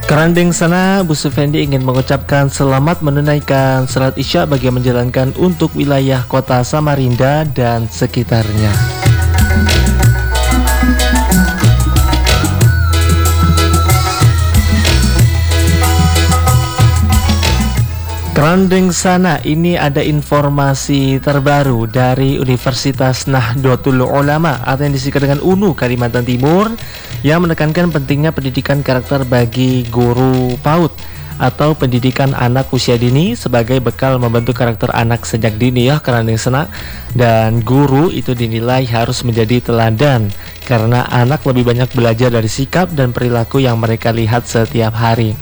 Kerandeng sana, Bu Sufendi ingin mengucapkan selamat menunaikan salat Isya bagi yang menjalankan untuk wilayah kota Samarinda dan sekitarnya. Kerandeng sana, ini ada informasi terbaru dari Universitas Nahdlatul Ulama atau yang disingkat dengan UNU Kalimantan Timur, yang menekankan pentingnya pendidikan karakter bagi guru PAUD atau pendidikan anak usia dini sebagai bekal membentuk karakter anak sejak dini ya Kerandeng sana. Dan guru itu dinilai harus menjadi teladan karena anak lebih banyak belajar dari sikap dan perilaku yang mereka lihat setiap hari.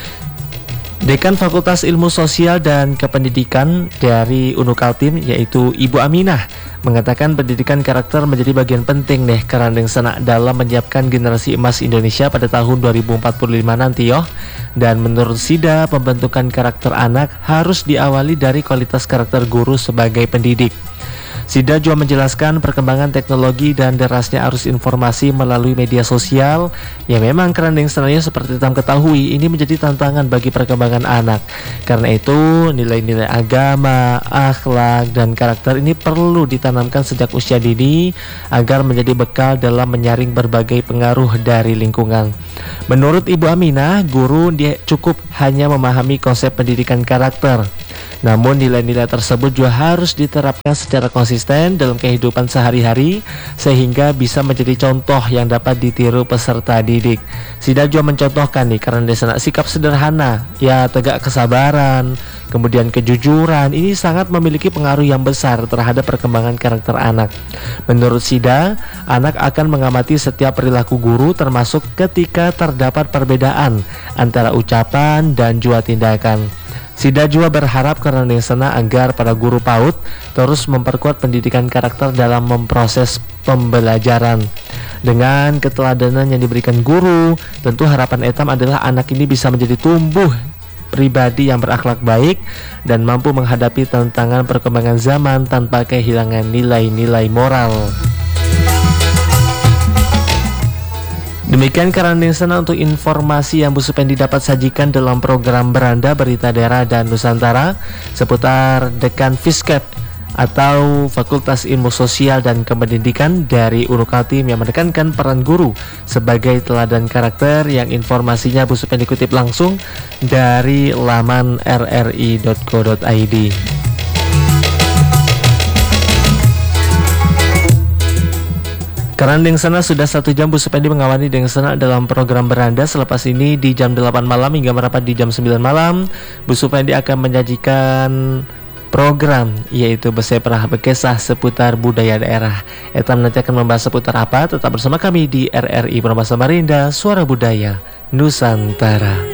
Dekan Fakultas Ilmu Sosial dan Kependidikan dari UNU Kaltim yaitu Ibu Aminah mengatakan pendidikan karakter menjadi bagian penting nih Kerandeng sana dalam menyiapkan generasi emas Indonesia pada tahun 2045 nanti yo. Dan menurut Sida, pembentukan karakter anak harus diawali dari kualitas karakter guru sebagai pendidik. Sida juga menjelaskan perkembangan teknologi dan derasnya arus informasi melalui media sosial yang memang Kerandeng sana seperti kita ketahui ini menjadi tantangan bagi perkembangan anak. Karena itu nilai-nilai agama, akhlak, dan karakter ini perlu ditanamkan sejak usia dini agar menjadi bekal dalam menyaring berbagai pengaruh dari lingkungan. Menurut Ibu Aminah, guru dia cukup hanya memahami konsep pendidikan karakter. Namun nilai-nilai tersebut juga harus diterapkan secara konsisten dalam kehidupan sehari-hari sehingga bisa menjadi contoh yang dapat ditiru peserta didik. Sida juga mencontohkan nih karena sana sikap sederhana, ya tegak kesabaran, kemudian kejujuran ini sangat memiliki pengaruh yang besar terhadap perkembangan karakter anak. Menurut Sida, anak akan mengamati setiap perilaku guru termasuk ketika terdapat perbedaan antara ucapan dan juga tindakan. Sida juga berharap Kerandeng sana agar para guru PAUD terus memperkuat pendidikan karakter dalam memproses pembelajaran. Dengan keteladanan yang diberikan guru, tentu harapan etam adalah anak ini bisa menjadi tumbuh pribadi yang berakhlak baik dan mampu menghadapi tantangan perkembangan zaman tanpa kehilangan nilai-nilai moral. Demikian Kerandeng sana untuk informasi yang Bu Supendi dapat sajikan dalam program Beranda Berita Daerah dan Nusantara seputar Dekan Fiskep atau Fakultas Ilmu Sosial dan Kependidikan dari UNU Kaltim yang menekankan peran guru sebagai teladan karakter, yang informasinya Bu Supendi kutip langsung dari laman rri.co.id. Kerandeng sana sudah 1 jam Bu Supendi mengawali dengan sana dalam program Beranda. Selepas ini di jam 8 malam hingga merapat di jam 9 malam Bu Supendi akan menyajikan program yaitu Beseprah Bekesah seputar budaya daerah. Etam nanti akan membahas seputar apa? Tetap bersama kami di RRI Perbahasa Samarinda, Suara Budaya Nusantara.